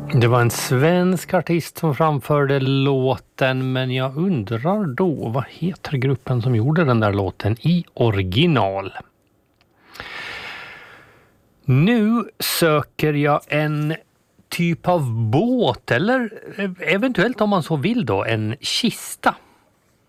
Det var en svensk artist som framförde låten, men jag undrar då, vad heter gruppen som gjorde den där låten i original? Nu söker jag en typ av båt, eller eventuellt om man så vill då, en kista.